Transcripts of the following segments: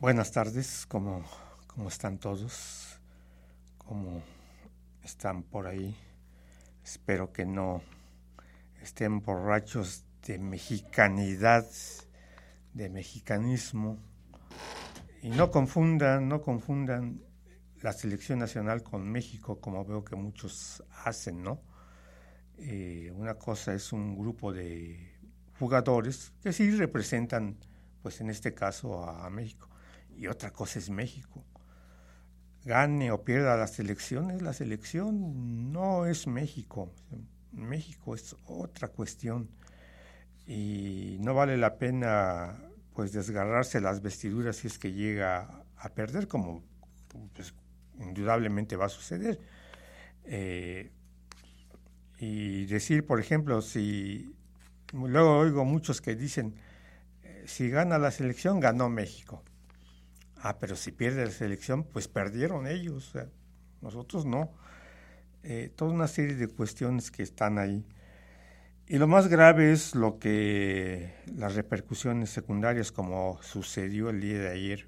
Buenas tardes, ¿cómo están todos? ¿Cómo están por ahí? Espero que no estén borrachos de mexicanidad, de mexicanismo. Y no confundan la selección nacional con México, como veo que muchos hacen, ¿no? Una cosa es un grupo de jugadores que sí representan, pues en este caso, a México. Y otra cosa es México. Gane o pierda la selección no es México. México es otra cuestión y no vale la pena pues desgarrarse las vestiduras si es que llega a perder, como pues, indudablemente va a suceder. Eh, y decir, por ejemplo, si luego oigo muchos que dicen, si gana la selección, ganó México. Ah, pero si pierde la selección, pues perdieron ellos, o sea, nosotros no. Toda una serie de cuestiones que están ahí. Y lo más grave es lo que las repercusiones secundarias, como sucedió el día de ayer.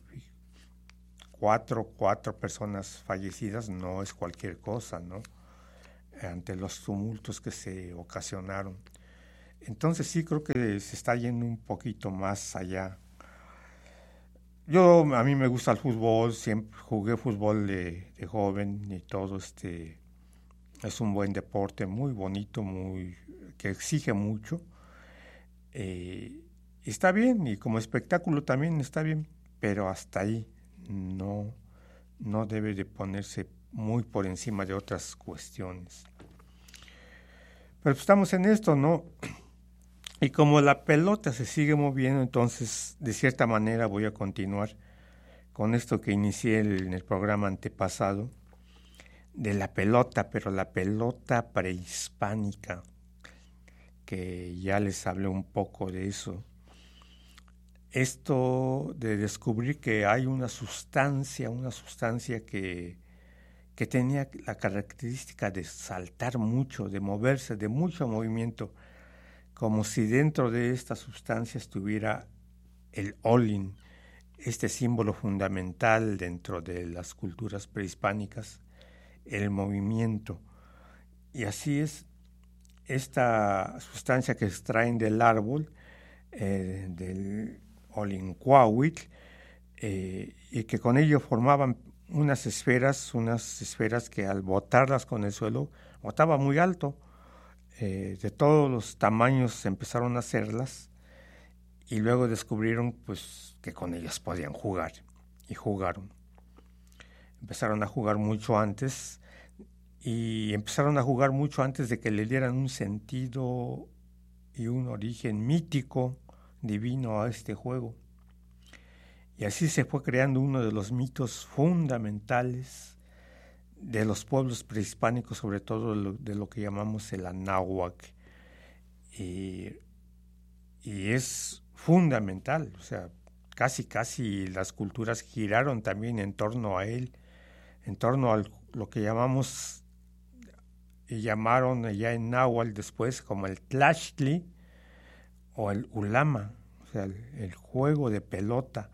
Cuatro personas fallecidas no es cualquier cosa, ¿no? Ante los tumultos que se ocasionaron. Entonces sí creo que se está yendo un poquito más allá. A mí me gusta el fútbol, siempre jugué fútbol de joven y todo es un buen deporte, muy bonito, que exige mucho. Está bien y como espectáculo también está bien, pero hasta ahí no, no debe de ponerse muy por encima de otras cuestiones. Pero estamos en esto, ¿no? Y como la pelota se sigue moviendo, entonces de cierta manera voy a continuar con esto que inicié en el programa antepasado, de la pelota, pero la pelota prehispánica, que ya les hablé un poco de eso. Esto de descubrir que hay una sustancia que tenía la característica de saltar mucho, de moverse, de mucho movimiento, como si dentro de esta sustancia estuviera el olin, este símbolo fundamental dentro de las culturas prehispánicas, el movimiento. Y así es esta sustancia que extraen del árbol, del olincuahuitl, y que con ello formaban unas esferas que al botarlas con el suelo, botaba muy alto, de todos los tamaños empezaron a hacerlas y luego descubrieron pues que con ellas podían jugar y jugaron. Empezaron a jugar mucho antes y empezaron a jugar mucho antes de que le dieran un sentido y un origen mítico, divino a este juego. Y así se fue creando uno de los mitos fundamentales de los pueblos prehispánicos, sobre todo de lo que llamamos el Anáhuac. Y, y es fundamental, o sea, casi las culturas giraron también en torno a él, en torno a lo que llamamos y llamaron ya en náhuatl después como el tlachtli o el ulama, o sea, el juego de pelota.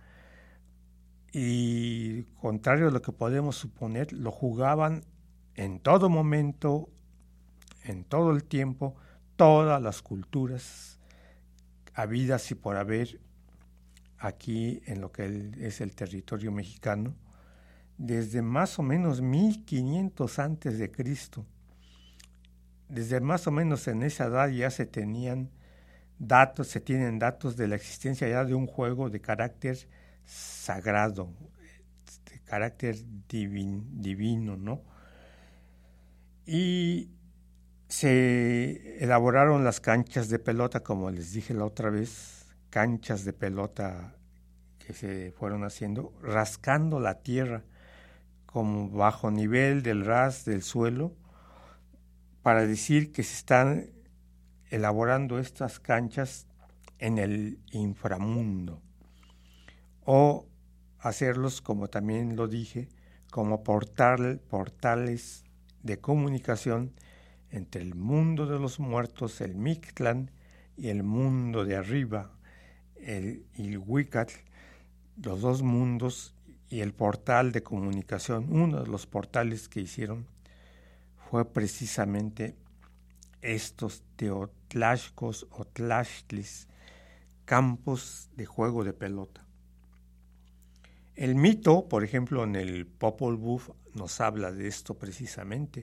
Y contrario a lo que podemos suponer, lo jugaban en todo momento, en todo el tiempo, todas las culturas habidas y por haber aquí en lo que es el territorio mexicano, desde más o menos 1500 antes de Cristo. Desde más o menos en esa edad ya se tienen datos de la existencia ya de un juego de carácter sagrado, de carácter divino, ¿no? Y se elaboraron las canchas de pelota, como les dije la otra vez, canchas de pelota que se fueron haciendo, rascando la tierra como bajo nivel del ras del suelo, para decir que se están elaborando estas canchas en el inframundo, o hacerlos, como también lo dije, como portales de comunicación entre el mundo de los muertos, el Mictlán, y el mundo de arriba, el Ilhuicatl, los dos mundos y el portal de comunicación. Uno de los portales que hicieron fue precisamente estos teotlachcos o tlachtlis, campos de juego de pelota. El mito, por ejemplo, en el Popol Vuh nos habla de esto precisamente.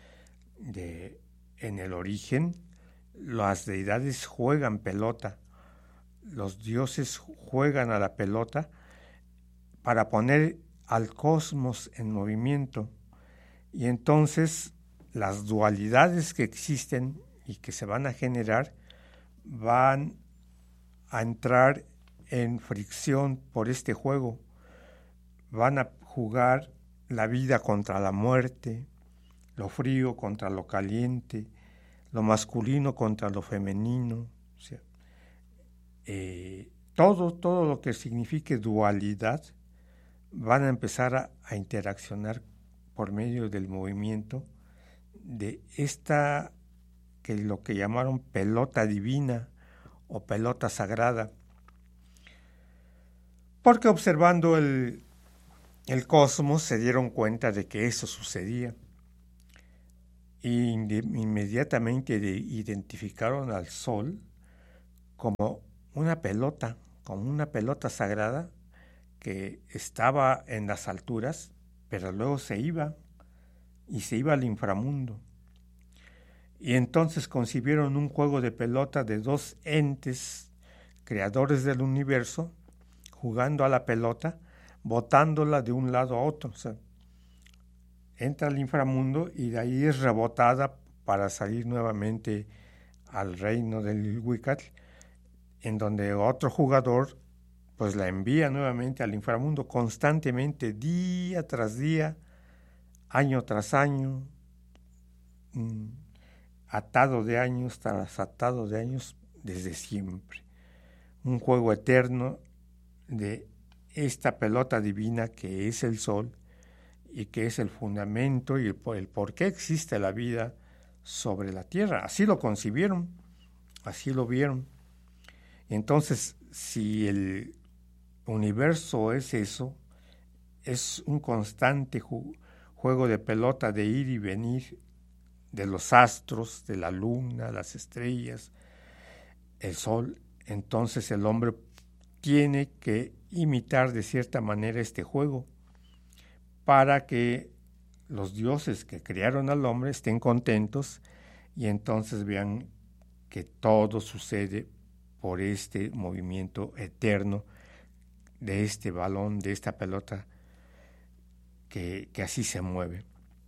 En el origen, las deidades juegan pelota, los dioses juegan a la pelota para poner al cosmos en movimiento. Y entonces las dualidades que existen y que se van a generar van a entrar en fricción por este juego. Van a jugar la vida contra la muerte, lo frío contra lo caliente, lo masculino contra lo femenino. O sea, todo lo que signifique dualidad van a empezar a interaccionar por medio del movimiento de esta, que lo que llamaron pelota divina o pelota sagrada. Porque observando el cosmos se dieron cuenta de que eso sucedía y inmediatamente identificaron al Sol como una pelota sagrada que estaba en las alturas, pero luego se iba al inframundo. Y entonces concibieron un juego de pelota de dos entes creadores del universo jugando a la pelota, botándola de un lado a otro. O sea, entra al inframundo y de ahí es rebotada para salir nuevamente al reino del Huicatl, en donde otro jugador pues la envía nuevamente al inframundo constantemente, día tras día, año tras año, atado de años tras atado de años, desde siempre. Un juego eterno de esta pelota divina que es el Sol y que es el fundamento y el por qué existe la vida sobre la Tierra. Así lo concibieron, así lo vieron. Entonces, si el universo es eso, es un constante juego de pelota de ir y venir de los astros, de la luna, las estrellas, el sol, entonces el hombre tiene que imitar de cierta manera este juego para que los dioses que crearon al hombre estén contentos y entonces vean que todo sucede por este movimiento eterno de este balón, de esta pelota que así se mueve.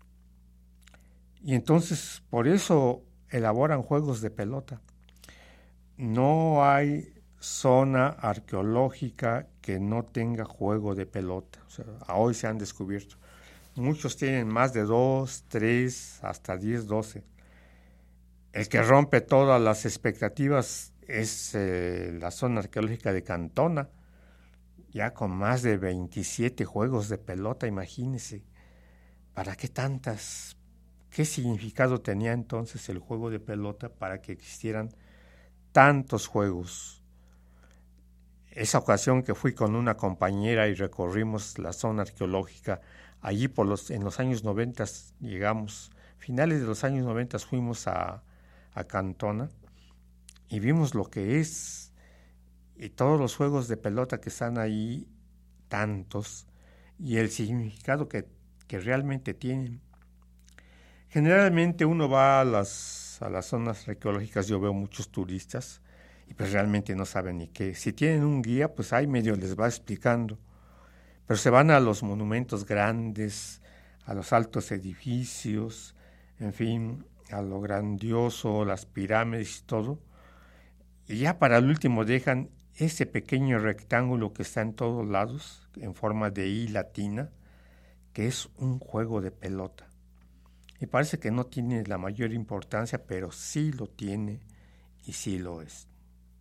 Y entonces por eso elaboran juegos de pelota. No hay zona arqueológica que no tenga juego de pelota. O sea, hoy se han descubierto. Muchos tienen más de 2, 3, hasta 10, 12. El que rompe todas las expectativas es la zona arqueológica de Cantona, ya con más de 27 juegos de pelota, imagínense. ¿Para qué tantas? ¿Qué significado tenía entonces el juego de pelota para que existieran tantos juegos? Esa ocasión que fui con una compañera y recorrimos la zona arqueológica, allí en los años 90 llegamos, finales de los años 90 fuimos a Cantona y vimos lo que es y todos los juegos de pelota que están ahí, tantos, y el significado que realmente tienen. Generalmente uno va a las zonas arqueológicas, yo veo muchos turistas y pues realmente no saben ni qué. Si tienen un guía, pues ahí medio les va explicando, pero se van a los monumentos grandes, a los altos edificios, en fin, a lo grandioso, las pirámides y todo, y ya para el último dejan ese pequeño rectángulo que está en todos lados, en forma de I latina, que es un juego de pelota. Y parece que no tiene la mayor importancia, pero sí lo tiene y sí lo es.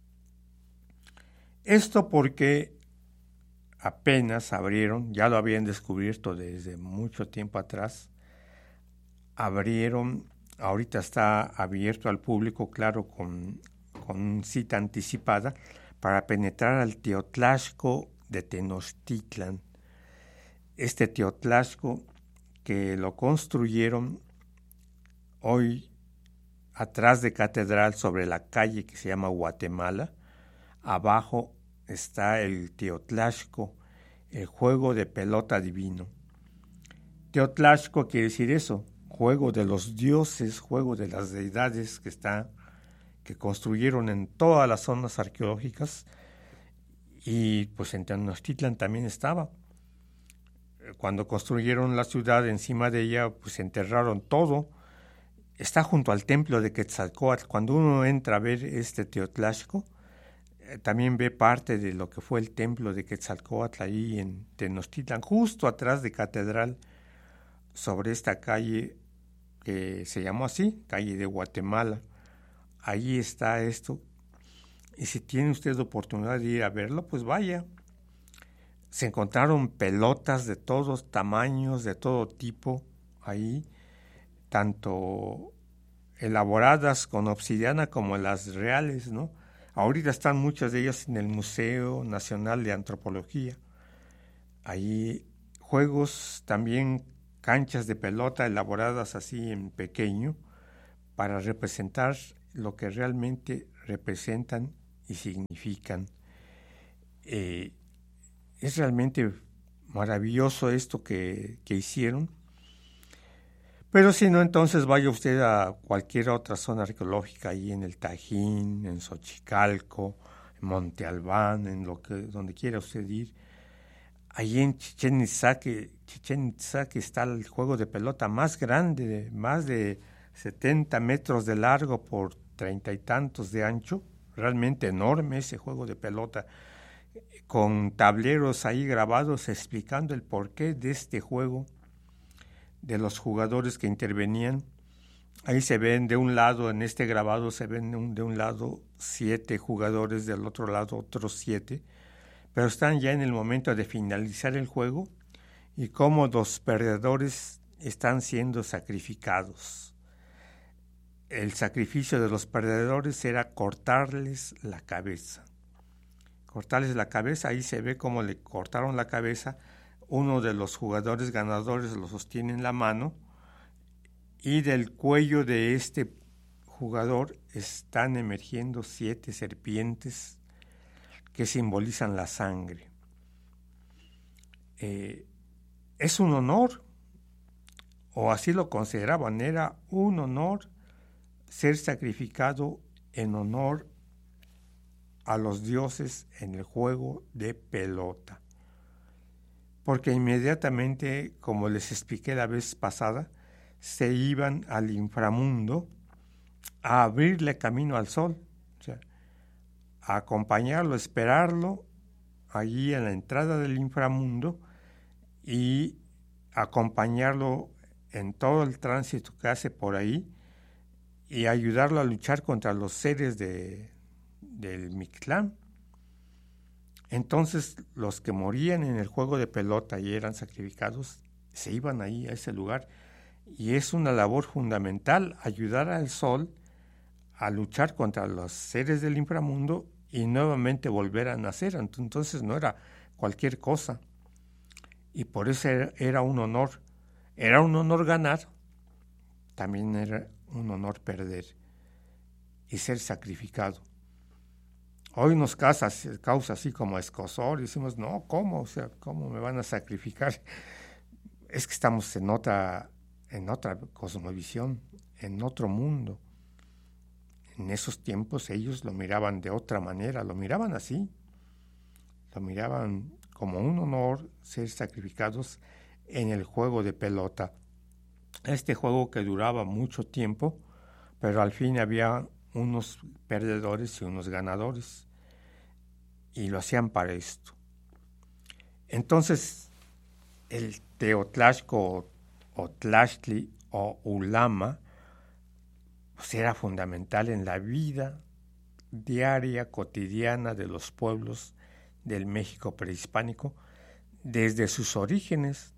Esto porque apenas abrieron, ya lo habían descubierto desde mucho tiempo atrás, abrieron, ahorita está abierto al público, claro, con cita anticipada, para penetrar al Teotlachco de Tenochtitlan. Este Teotlazco que lo construyeron hoy atrás de Catedral, sobre la calle que se llama Guatemala. Abajo está el Teotlazco, el juego de pelota divino. Teotlazco quiere decir eso, juego de los dioses, juego de las deidades que construyeron en todas las zonas arqueológicas, y pues en Tenochtitlan también estaba. Cuando construyeron la ciudad, encima de ella pues enterraron todo. Está junto al templo de Quetzalcóatl. Cuando uno entra a ver este Teotlazco, también ve parte de lo que fue el templo de Quetzalcóatl ahí en Tenochtitlan, justo atrás de Catedral, sobre esta calle que se llamó así, calle de Guatemala. Ahí está esto. Y si tiene usted oportunidad de ir a verlo, pues vaya. Se encontraron pelotas de todos tamaños, de todo tipo ahí, tanto elaboradas con obsidiana como las reales, ¿no? Ahorita están muchas de ellas en el Museo Nacional de Antropología. Ahí juegos también, canchas de pelota elaboradas así en pequeño para representar lo que realmente representan y significan. Es realmente maravilloso esto que hicieron. Pero si no, entonces vaya usted a cualquier otra zona arqueológica, ahí en el Tajín, en Xochicalco, en Monte Albán, donde quiera usted ir. Allí en Chichén Itzá, que está el juego de pelota más grande, de más de 70 metros de largo por 30 y tantos de ancho. Realmente enorme ese juego de pelota, con tableros ahí grabados explicando el porqué de este juego, de los jugadores que intervenían. Ahí se ven de un lado, en este grabado se ven de un lado 7 jugadores, del otro lado otros 7, pero están ya en el momento de finalizar el juego y cómo los perdedores están siendo sacrificados. El sacrificio de los perdedores era cortarles la cabeza. Ahí se ve cómo le cortaron la cabeza. Uno de los jugadores ganadores lo sostiene en la mano y del cuello de este jugador están emergiendo 7 serpientes que simbolizan la sangre. Es un honor, o así lo consideraban, era un honor ser sacrificado en honor a los dioses en el juego de pelota. Porque inmediatamente, como les expliqué la vez pasada, se iban al inframundo a abrirle camino al sol, o sea, a acompañarlo, a esperarlo allí en la entrada del inframundo y acompañarlo en todo el tránsito que hace por ahí y ayudarlo a luchar contra los seres del Mictlán. Entonces los que morían en el juego de pelota y eran sacrificados se iban ahí a ese lugar, y es una labor fundamental ayudar al sol a luchar contra los seres del inframundo y nuevamente volver a nacer. Entonces no era cualquier cosa, y por eso era un honor. Era un honor ganar, también era un honor perder y ser sacrificado. Hoy nos causa así como escozor, y decimos, no, ¿cómo? O sea, ¿cómo me van a sacrificar? Es que estamos en otra cosmovisión, en otro mundo. En esos tiempos ellos lo miraban de otra manera, lo miraban así, lo miraban como un honor ser sacrificados en el juego de pelota. Este juego que duraba mucho tiempo, pero al fin había unos perdedores y unos ganadores, y lo hacían para esto. Entonces, el Teotlazco o Tlachtli o Ulama pues era fundamental en la vida diaria, cotidiana de los pueblos del México prehispánico desde sus orígenes.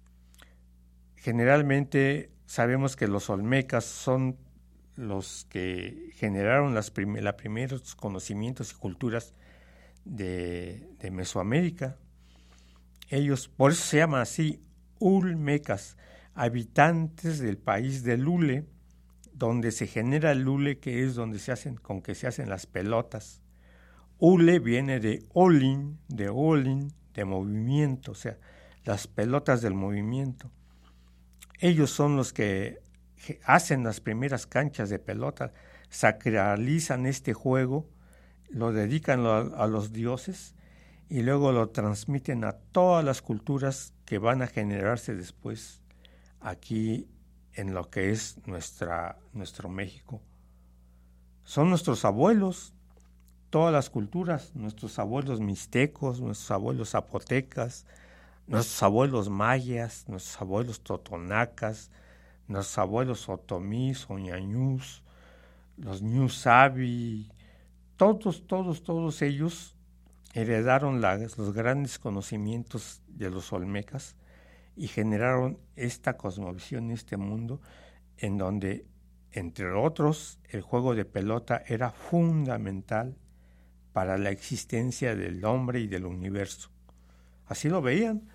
Generalmente sabemos que los olmecas son los que generaron los primeros conocimientos y culturas de Mesoamérica, Ellos, por eso se llaman así, Olmecas, habitantes del país del hule, donde se genera el hule, que es donde con que se hacen las pelotas. Hule viene de olin, de movimiento, o sea, las pelotas del movimiento. Ellos son los que hacen las primeras canchas de pelota, sacralizan este juego, lo dedican a los dioses y luego lo transmiten a todas las culturas que van a generarse después aquí en lo que es nuestro México. Son nuestros abuelos, todas las culturas, nuestros abuelos mixtecos, nuestros abuelos zapotecas, nuestros abuelos mayas, nuestros abuelos totonacas, nuestros abuelos otomís, oñañús, los ñusabi, todos ellos heredaron los grandes conocimientos de los olmecas y generaron esta cosmovisión, este mundo, en donde, entre otros, el juego de pelota era fundamental para la existencia del hombre y del universo. Así lo veían,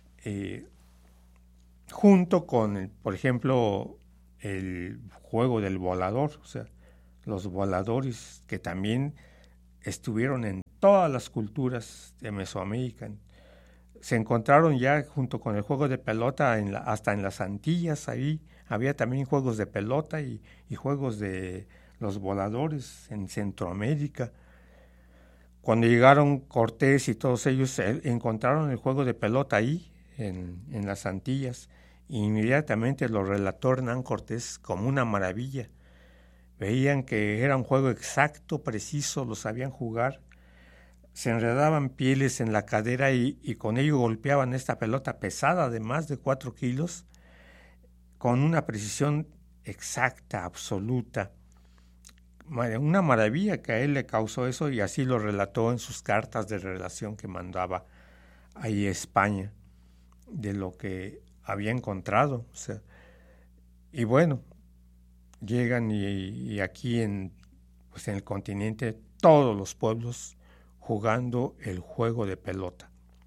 junto con, por ejemplo, el juego del volador, o sea, los voladores que también estuvieron en todas las culturas de Mesoamérica. Se encontraron ya junto con el juego de pelota hasta en las Antillas, ahí había también juegos de pelota y juegos de los voladores en Centroamérica. Cuando llegaron Cortés y todos ellos encontraron el juego de pelota ahí, en las Antillas, e inmediatamente lo relató Hernán Cortés como una maravilla. Veían que era un juego exacto, preciso, lo sabían jugar. Se enredaban pieles en la cadera y con ello golpeaban esta pelota pesada de más de 4 kilos con una precisión exacta, absoluta. Una maravilla que a él le causó eso y así lo relató en sus cartas de relación que mandaba ahí a España de lo que había encontrado. O sea, y bueno, llegan y aquí en el continente todos los pueblos jugando el juego de pelota.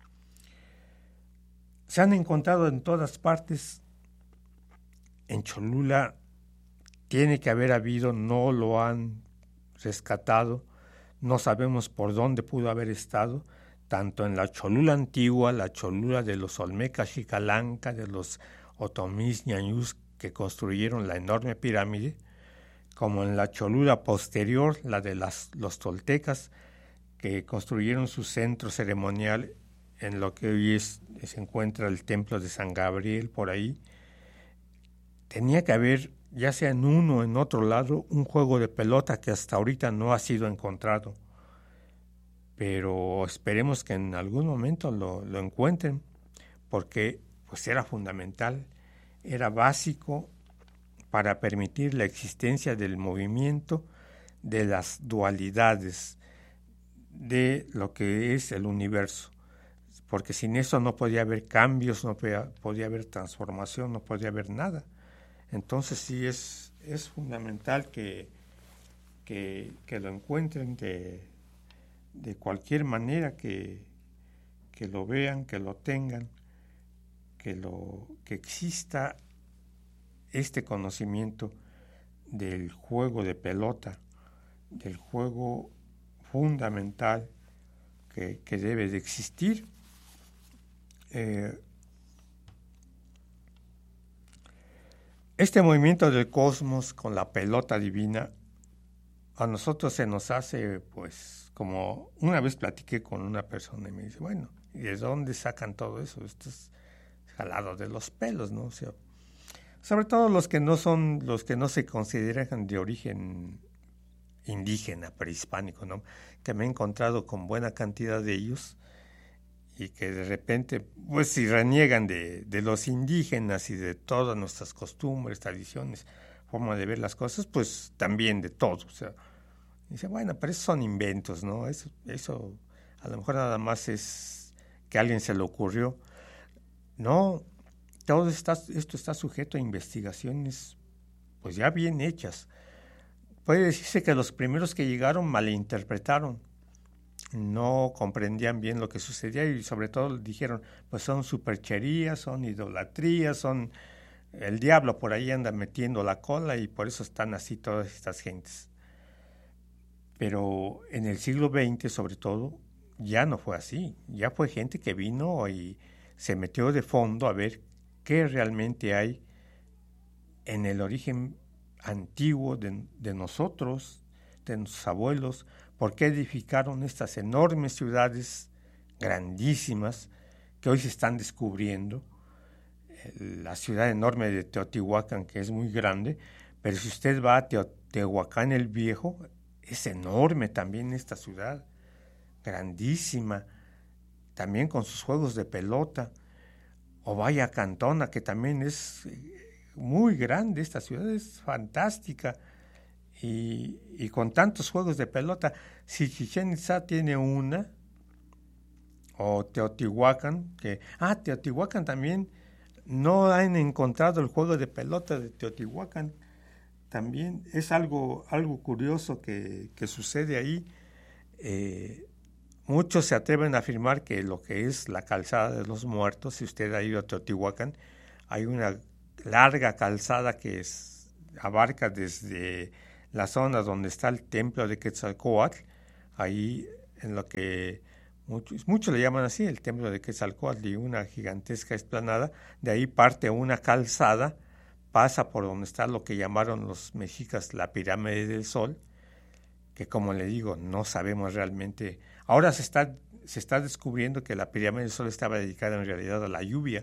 Se han encontrado en todas partes. En Cholula tiene que haber habido, no lo han rescatado, no sabemos por dónde pudo haber estado, tanto en la Cholula antigua, la Cholula de los Olmecas Xicalanca, de los otomís ñañús que construyeron la enorme pirámide, como en la Cholula posterior, la de los toltecas, que construyeron su centro ceremonial en lo que hoy se encuentra el templo de San Gabriel por ahí. Tenía que haber, ya sea en uno o en otro lado, un juego de pelota que hasta ahorita no ha sido encontrado. Pero esperemos que en algún momento lo encuentren, porque pues era fundamental, era básico para permitir la existencia del movimiento, de las dualidades, de lo que es el universo. Porque sin eso no podía haber cambios, no podía haber transformación, no podía haber nada. Entonces sí es fundamental que lo encuentren de cualquier manera, que lo vean, que lo tengan, que exista este conocimiento del juego de pelota, del juego fundamental que debe de existir. Este movimiento del cosmos con la pelota divina a nosotros se nos hace, pues, como una vez platiqué con una persona y me dice, bueno, ¿y de dónde sacan todo eso? Esto es jalado de los pelos, ¿no? O sea, sobre todo los que no se consideran de origen indígena, prehispánico, ¿no? Que me he encontrado con buena cantidad de ellos y que de repente, pues si reniegan de los indígenas y de todas nuestras costumbres, tradiciones, forma de ver las cosas, pues también de todo. O sea, dice, bueno, pero esos son inventos, ¿no? Eso a lo mejor nada más es que a alguien se le ocurrió. No, todo esto está sujeto a investigaciones, pues ya bien hechas. Puede decirse que los primeros que llegaron malinterpretaron no comprendían bien lo que sucedía y sobre todo dijeron, pues son supercherías, son idolatrías, son el diablo por ahí anda metiendo la cola y por eso están así todas estas gentes. Pero en el siglo XX sobre todo ya no fue así, ya fue gente que vino y se metió de fondo a ver qué realmente hay en el origen antiguo de nosotros, de nuestros abuelos, por qué edificaron estas enormes ciudades grandísimas que hoy se están descubriendo. La ciudad enorme de Teotihuacán, que es muy grande, pero si usted va a Teotihuacán el Viejo, es enorme también esta ciudad, grandísima, también con sus juegos de pelota. O vaya a Cantona, que también es muy grande, esta ciudad es fantástica. Y con tantos juegos de pelota, si Chichén Itzá tiene una, o Teotihuacán, Teotihuacán también, no han encontrado el juego de pelota de Teotihuacán, también es algo curioso que sucede ahí. Muchos se atreven a afirmar que lo que es la calzada de los muertos, si usted ha ido a Teotihuacán, hay una larga calzada que abarca desde la zona donde está el templo de Quetzalcóatl, ahí en lo que muchos le llaman así, el templo de Quetzalcóatl, y una gigantesca explanada, de ahí parte una calzada, pasa por donde está lo que llamaron los mexicas la pirámide del Sol, que como le digo, no sabemos realmente. Ahora se está descubriendo que la pirámide del Sol estaba dedicada en realidad a la lluvia,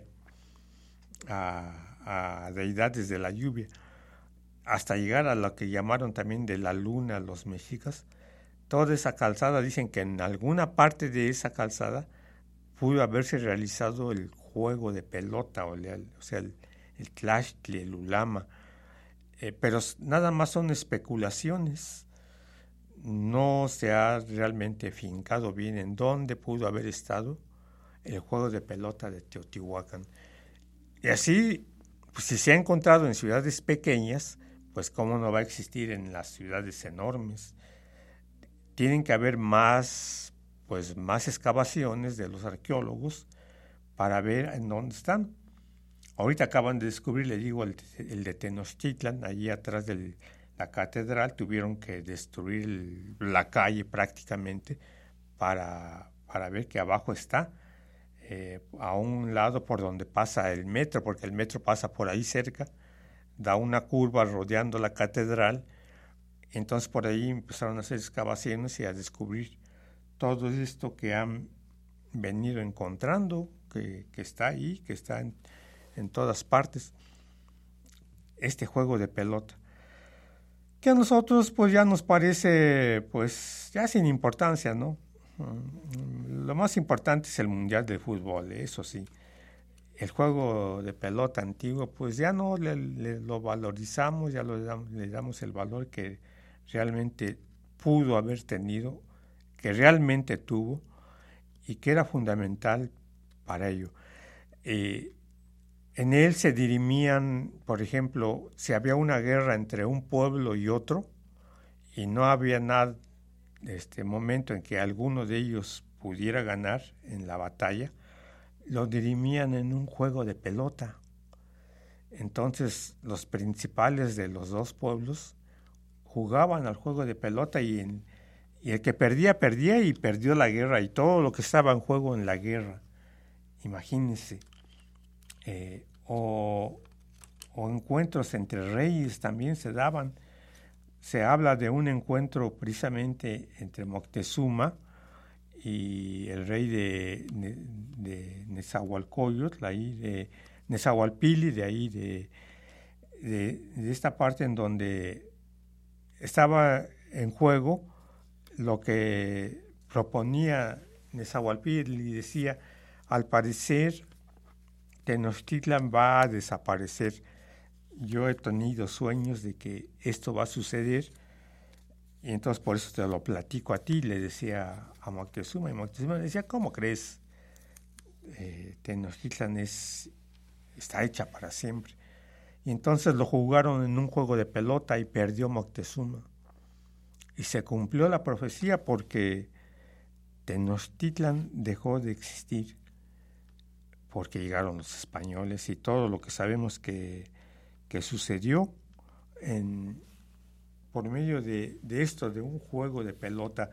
a deidades de la lluvia, hasta llegar a lo que llamaron también de la luna los mexicas. Toda esa calzada, dicen que en alguna parte de esa calzada pudo haberse realizado el juego de pelota, o sea, el tlachtli, el ulama, pero nada más son especulaciones. No se ha realmente fincado bien en dónde pudo haber estado el juego de pelota de Teotihuacán. Y así, pues, si se ha encontrado en ciudades pequeñas, pues cómo no va a existir en las ciudades enormes. Tienen que haber más excavaciones de los arqueólogos para ver en dónde están. Ahorita acaban de descubrir, le digo, el de Tenochtitlan, allí atrás de la catedral. Tuvieron que destruir la calle prácticamente para ver que abajo está, a un lado por donde pasa el metro, porque el metro pasa por ahí cerca, da una curva rodeando la catedral. Entonces por ahí empezaron a hacer excavaciones y a descubrir todo esto que han venido encontrando, que está ahí, que está en todas partes, este juego de pelota, que a nosotros pues ya nos parece pues ya sin importancia, ¿no? Lo más importante es el Mundial de Fútbol, eso sí. El juego de pelota antiguo pues ya no lo valorizamos, ya le damos el valor que realmente pudo haber tenido, que realmente tuvo y que era fundamental para ello. En él se dirimían, por ejemplo, si había una guerra entre un pueblo y otro y no había nada, momento en que alguno de ellos pudiera ganar en la batalla, lo dirimían en un juego de pelota. Entonces los principales de los dos pueblos jugaban al juego de pelota y el que perdía y perdió la guerra y todo lo que estaba en juego en la guerra. Imagínense. O encuentros entre reyes también se daban. Se habla de un encuentro precisamente entre Moctezuma y el rey de Nezahualcóyotl, ahí de Nezahualpili, de ahí de esta parte en donde estaba en juego lo que proponía Nezahualpili, y decía, al parecer Tenochtitlan va a desaparecer. Yo he tenido sueños de que esto va a suceder y entonces por eso te lo platico a ti, le decía a Moctezuma. Y Moctezuma le decía, ¿cómo crees? Tenochtitlan está hecha para siempre. Y entonces lo jugaron en un juego de pelota y perdió Moctezuma. Y se cumplió la profecía porque Tenochtitlan dejó de existir porque llegaron los españoles y todo lo que sabemos que sucedió por medio de esto, de un juego de pelota,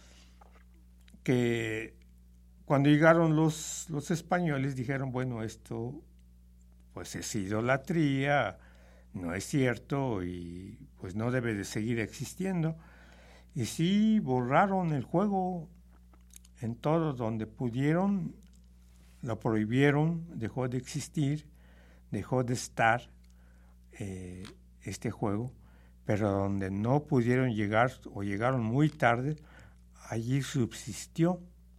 que cuando llegaron los españoles dijeron, bueno, esto pues es idolatría, no es cierto y pues no debe de seguir existiendo. Y sí, borraron el juego en todo donde pudieron, lo prohibieron, dejó de existir, dejó de estar este juego, pero donde no pudieron llegar o llegaron muy tarde, allí subsistió,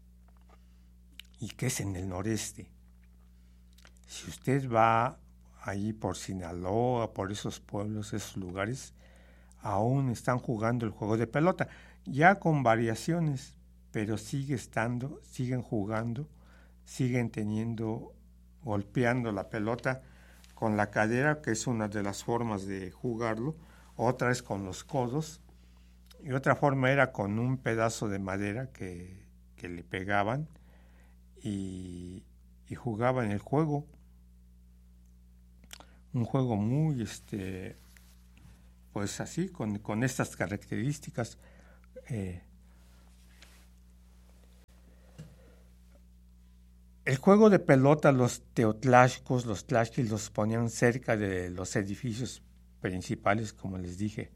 y que es en el noreste. Si usted va allí por Sinaloa, por esos pueblos, esos lugares, aún están jugando el juego de pelota, ya con variaciones, pero siguen jugando, siguen golpeando la pelota con la cadera, que es una de las formas de jugarlo, otra es con los codos, y otra forma era con un pedazo de madera que le pegaban y jugaban el juego. Un juego muy, pues así, con estas características. El juego de pelota, los teotlachcos, los tlaxquis, los ponían cerca de los edificios principales, como les dije,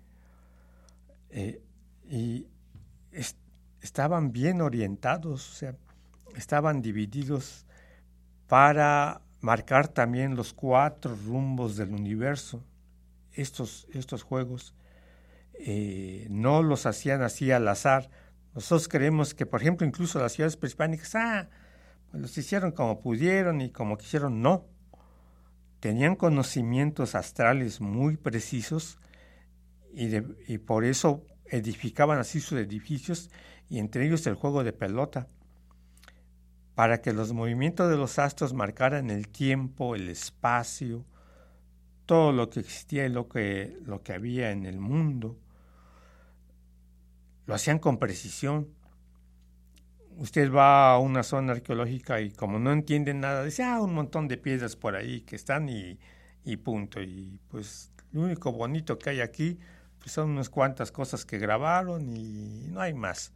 y estaban bien orientados, o sea, estaban divididos para marcar también los 4 rumbos del universo. Estos juegos no los hacían así al azar. Nosotros creemos que, por ejemplo, incluso las ciudades prehispánicas, pues los hicieron como pudieron y como quisieron. No. Tenían conocimientos astrales muy precisos y por eso edificaban así sus edificios, y entre ellos el juego de pelota, para que los movimientos de los astros marcaran el tiempo, el espacio, todo lo que existía y lo que había en el mundo. Lo hacían con precisión. Usted va a una zona arqueológica y como no entienden nada, dice, un montón de piedras por ahí que están y punto. Y pues lo único bonito que hay aquí pues son unas cuantas cosas que grabaron y no hay más.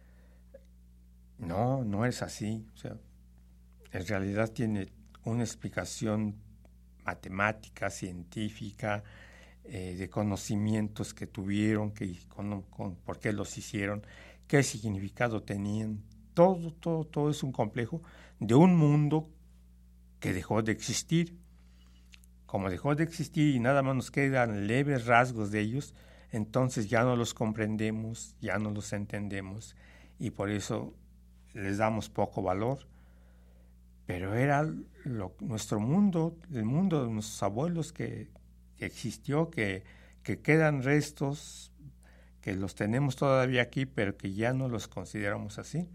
No es así. O sea, en realidad tiene una explicación matemática, científica, de conocimientos que tuvieron, por qué los hicieron, qué significado tenían. Todo es un complejo de un mundo que dejó de existir. Como dejó de existir y nada más nos quedan leves rasgos de ellos, entonces ya no los comprendemos, ya no los entendemos y por eso les damos poco valor. Pero era nuestro mundo, el mundo de nuestros abuelos que existió, que quedan restos, que los tenemos todavía aquí, pero que ya no los consideramos así.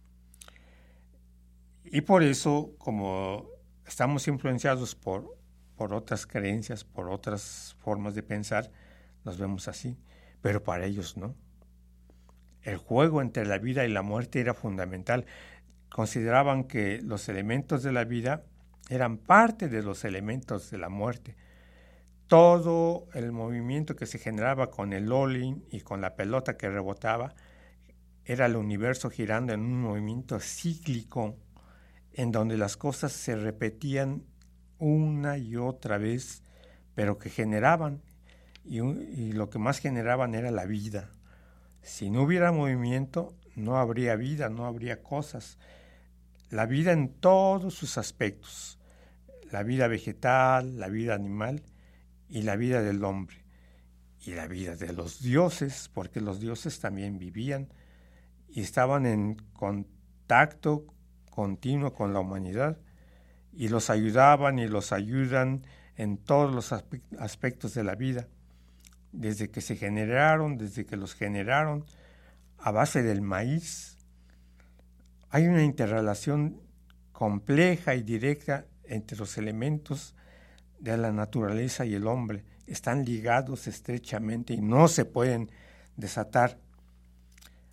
Y por eso, como estamos influenciados por otras creencias, por otras formas de pensar, nos vemos así, pero para ellos no. El juego entre la vida y la muerte era fundamental. Consideraban que los elementos de la vida eran parte de los elementos de la muerte. Todo el movimiento que se generaba con el all-in y con la pelota que rebotaba era el universo girando en un movimiento cíclico en donde las cosas se repetían una y otra vez, pero que generaban, y lo que más generaban era la vida. Si no hubiera movimiento, no habría vida, no habría cosas. La vida en todos sus aspectos, la vida vegetal, la vida animal y la vida del hombre, y la vida de los dioses, porque los dioses también vivían y estaban en contacto continuo con la humanidad y los ayudaban y los ayudan en todos los aspectos de la vida, desde que los generaron a base del maíz. Hay una interrelación compleja y directa entre los elementos de la naturaleza y el hombre. Están ligados estrechamente y no se pueden desatar.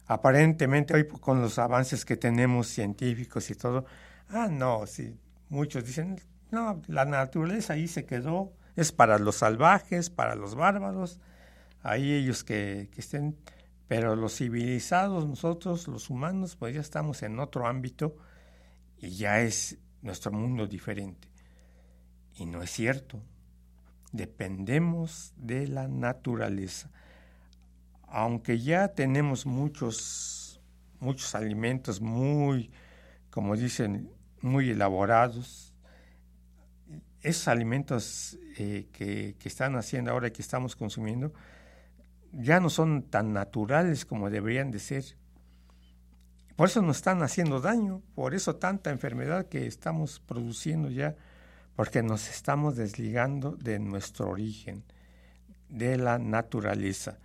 Aparentemente hoy con los avances que tenemos científicos y todo, no, sí, muchos dicen, no, la naturaleza ahí se quedó, es para los salvajes, para los bárbaros, ahí ellos que estén, pero los civilizados, nosotros, los humanos, pues ya estamos en otro ámbito y ya es nuestro mundo diferente. Y no es cierto, dependemos de la naturaleza. Aunque ya tenemos muchos alimentos muy, como dicen, muy elaborados, esos alimentos que están haciendo ahora y que estamos consumiendo ya no son tan naturales como deberían de ser. Por eso nos están haciendo daño, por eso tanta enfermedad que estamos produciendo ya, porque nos estamos desligando de nuestro origen, de la naturaleza.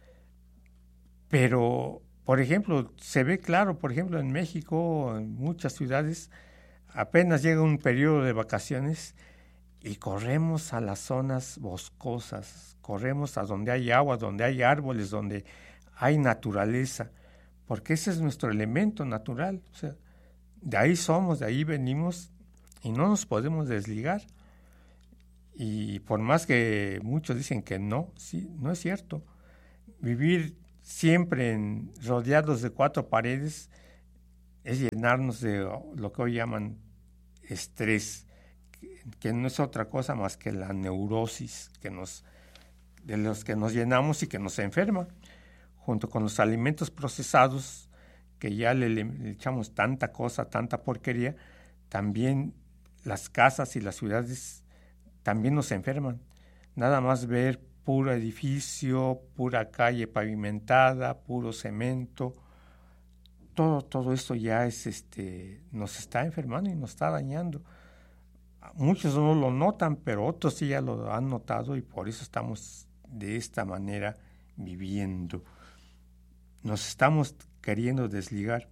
Pero, por ejemplo, se ve claro, por ejemplo, en México, en muchas ciudades, apenas llega un periodo de vacaciones y corremos a las zonas boscosas, corremos a donde hay agua, donde hay árboles, donde hay naturaleza, porque ese es nuestro elemento natural. O sea, de ahí somos, de ahí venimos y no nos podemos desligar. Y por más que muchos dicen que no, sí, no es cierto. Vivir siempre rodeados de cuatro paredes es llenarnos de lo que hoy llaman estrés, que no es otra cosa más que la neurosis de los que nos llenamos y que nos enferma, junto con los alimentos procesados, que ya le echamos tanta cosa, tanta porquería, también las casas y las ciudades también nos enferman. Nada más ver puro edificio, pura calle pavimentada, puro cemento, todo esto ya nos está enfermando y nos está dañando. Muchos no lo notan, pero otros sí ya lo han notado y por eso estamos de esta manera viviendo. Nos estamos queriendo desligar.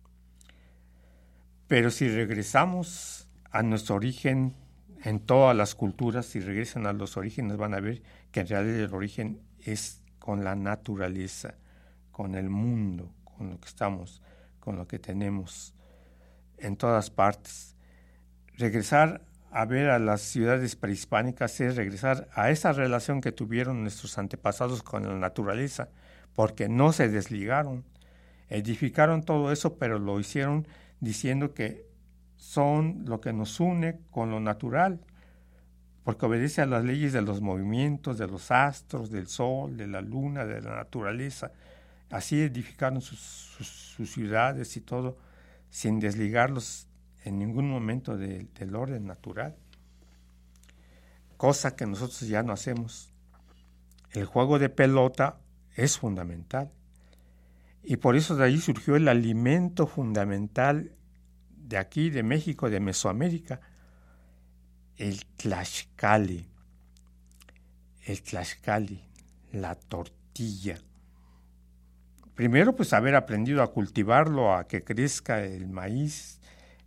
Pero si regresamos a nuestro origen, en todas las culturas, si regresan a los orígenes, van a ver que en realidad el origen es con la naturaleza, con el mundo, con lo que estamos, con lo que tenemos en todas partes. Regresar a ver a las ciudades prehispánicas es regresar a esa relación que tuvieron nuestros antepasados con la naturaleza, porque no se desligaron, edificaron todo eso, pero lo hicieron diciendo que son lo que nos une con lo natural, porque obedece a las leyes de los movimientos, de los astros, del sol, de la luna, de la naturaleza. Así edificaron sus ciudades y todo, sin desligarlos en ningún momento del orden natural, cosa que nosotros ya no hacemos. El juego de pelota es fundamental y por eso de ahí surgió el alimento fundamental de aquí, de México, de Mesoamérica, el tlaxcali, la tortilla. Primero, pues haber aprendido a cultivarlo, a que crezca el maíz,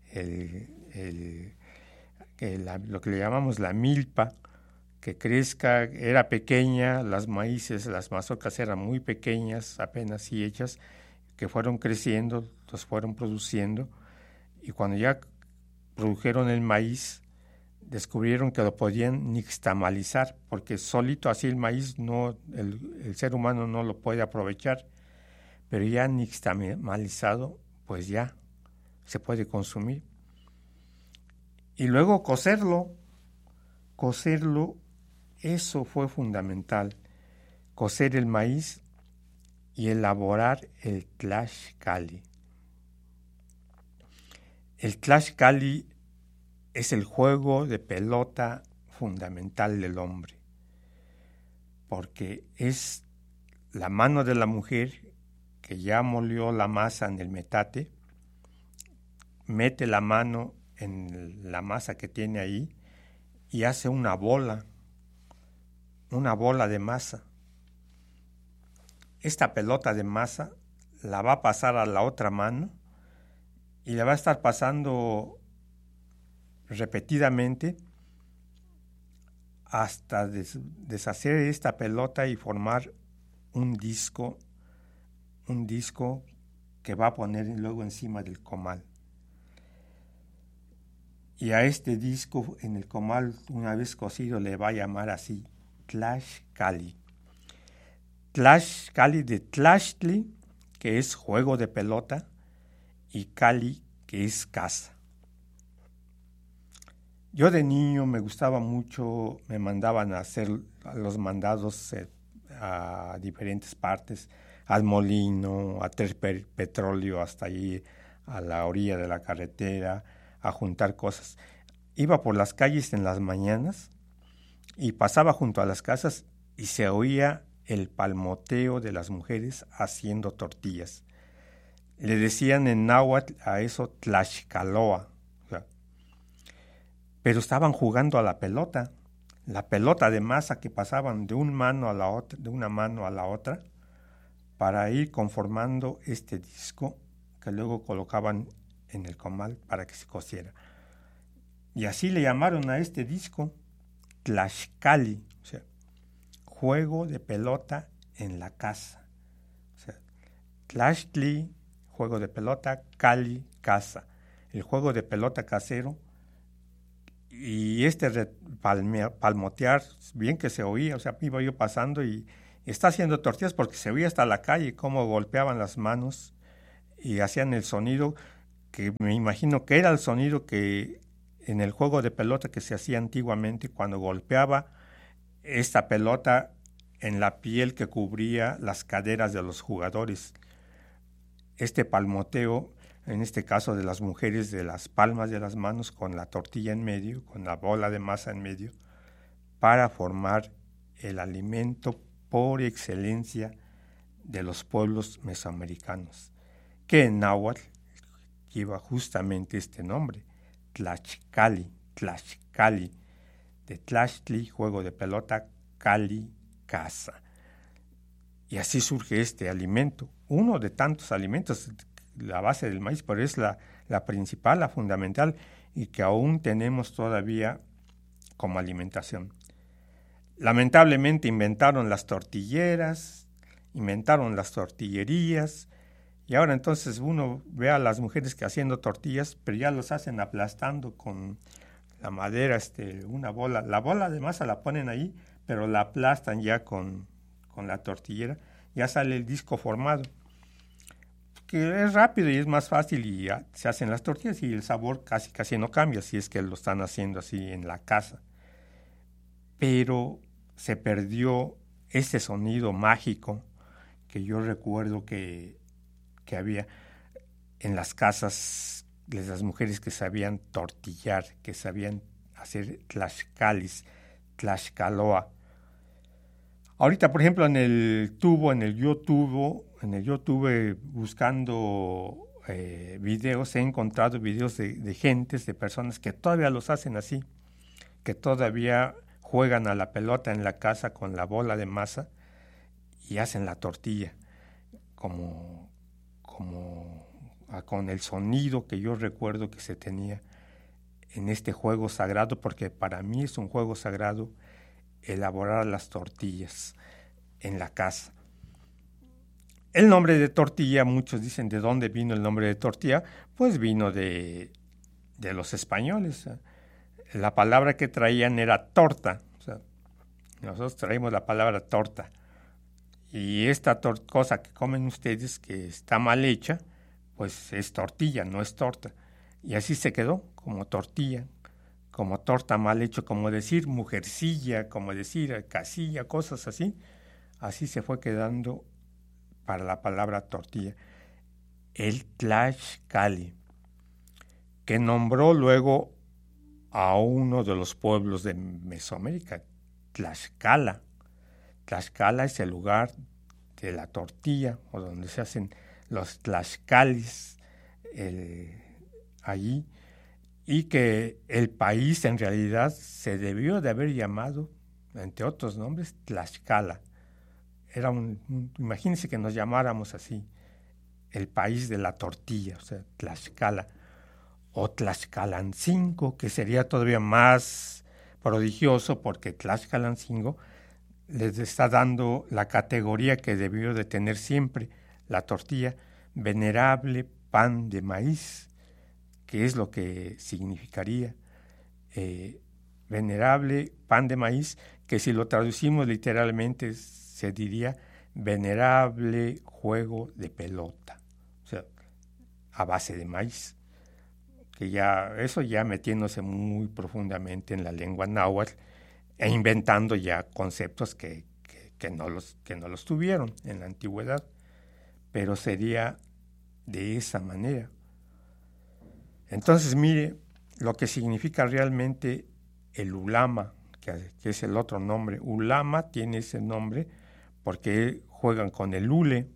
lo que le llamamos la milpa, que crezca, era pequeña, las maíces, las mazorcas eran muy pequeñas, apenas sí hechas, que fueron creciendo, los fueron produciendo, y cuando ya produjeron el maíz, descubrieron que lo podían nixtamalizar, porque solito así el maíz el ser humano no lo puede aprovechar, pero ya nixtamalizado, pues ya se puede consumir. Y luego cocerlo, eso fue fundamental, cocer el maíz y elaborar el tlaxcali. El tlaxcali es el juego de pelota fundamental del hombre, porque es la mano de la mujer que ya molió la masa en el metate, mete la mano en la masa que tiene ahí y hace una bola de masa. Esta pelota de masa la va a pasar a la otra mano y la va a estar pasando repetidamente hasta deshacer esta pelota y formar un disco que va a poner luego encima del comal. Y a este disco en el comal, una vez cocido, le va a llamar así, Tlaxcali. Tlaxcali de Tlaxtli, que es juego de pelota, y Cali, que es casa. Yo de niño me gustaba mucho, me mandaban a hacer los mandados a diferentes partes, al molino, a traer petróleo hasta allí, a la orilla de la carretera, a juntar cosas. Iba por las calles en las mañanas y pasaba junto a las casas y se oía el palmoteo de las mujeres haciendo tortillas. Le decían en náhuatl a eso tlaxcaloa, pero estaban jugando a la pelota de masa que pasaban de una mano a la otra, para ir conformando este disco que luego colocaban en el comal para que se cociera. Y así le llamaron a este disco Tlaxcali, o sea, juego de pelota en la casa. O sea, Tlaxtli, juego de pelota, Cali, casa. El juego de pelota casero. Y palmotear, bien que se oía, o sea, iba yo pasando y está haciendo tortillas porque se oía hasta la calle cómo golpeaban las manos y hacían el sonido que me imagino que era el sonido que en el juego de pelota que se hacía antiguamente cuando golpeaba esta pelota en la piel que cubría las caderas de los jugadores. Este palmoteo, en este caso de las mujeres, de las palmas de las manos con la tortilla en medio, con la bola de masa en medio, para formar el alimento por excelencia de los pueblos mesoamericanos, que en náhuatl lleva justamente este nombre, Tlaxcali, de Tlaxtli, juego de pelota, Cali, casa. Y así surge este alimento, uno de tantos alimentos, la base del maíz, pero es la principal, la fundamental, y que aún tenemos todavía como alimentación. Lamentablemente inventaron las tortilleras, inventaron las tortillerías, y ahora entonces uno ve a las mujeres que haciendo tortillas, pero ya los hacen aplastando con la madera, una bola. La bola de masa la ponen ahí, pero la aplastan ya con la tortillera, ya sale el disco formado, que es rápido y es más fácil y ya se hacen las tortillas y el sabor casi no cambia si es que lo están haciendo así en la casa. Pero se perdió ese sonido mágico que yo recuerdo que había en las casas de las mujeres que sabían tortillar, que sabían hacer tlaxcalis, tlaxcaloa. Ahorita, por ejemplo, en el YouTube, buscando videos, he encontrado videos de gentes, de personas que todavía los hacen así, que todavía juegan a la pelota en la casa con la bola de masa y hacen la tortilla, como con el sonido que yo recuerdo que se tenía en este juego sagrado, porque para mí es un juego sagrado elaborar las tortillas en la casa. El nombre de tortilla, muchos dicen de dónde vino el nombre de tortilla, pues vino de los españoles. La palabra que traían era torta, o sea, nosotros traímos la palabra torta, y esta cosa que comen ustedes que está mal hecha, pues es tortilla, no es torta, y así se quedó como tortilla, como torta mal hecho, como decir mujercilla, como decir casilla, cosas así. Así se fue quedando para la palabra tortilla. El Tlaxcali, que nombró luego a uno de los pueblos de Mesoamérica, Tlaxcala. Tlaxcala es el lugar de la tortilla, o donde se hacen los tlaxcalis allí, y que el país en realidad se debió de haber llamado, entre otros nombres, Tlaxcala. Imagínense que nos llamáramos así, el país de la tortilla, o sea, Tlaxcala, o Tlaxcalancingo, que sería todavía más prodigioso, porque Tlaxcalancingo les está dando la categoría que debió de tener siempre la tortilla, venerable pan de maíz, que es lo que significaría venerable pan de maíz, que si lo traducimos literalmente se diría venerable juego de pelota, o sea, a base de maíz, que ya, eso ya metiéndose muy profundamente en la lengua náhuatl e inventando ya conceptos que no los tuvieron en la antigüedad, pero sería de esa manera. Entonces, mire, lo que significa realmente el ulama, que es el otro nombre. Ulama tiene ese nombre porque juegan con el hule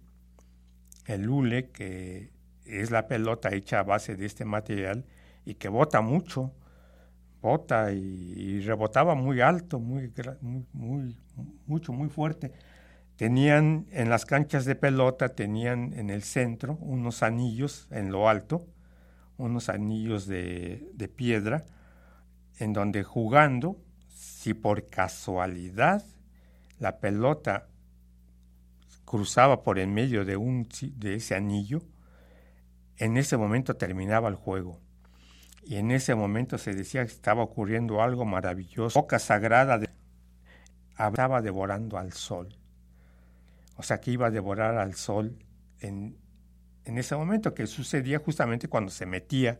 que es la pelota hecha a base de este material y que bota mucho, bota y rebotaba muy alto, mucho, muy fuerte. Tenían en las canchas de pelota, tenían en el centro unos anillos en lo alto, unos anillos de piedra, en donde jugando, si por casualidad la pelota cruzaba por en medio de ese anillo, en ese momento terminaba el juego. Y en ese momento se decía que estaba ocurriendo algo maravilloso. Boca sagrada estaba devorando al sol. O sea, que iba a devorar al sol en ese momento, que sucedía justamente cuando se metía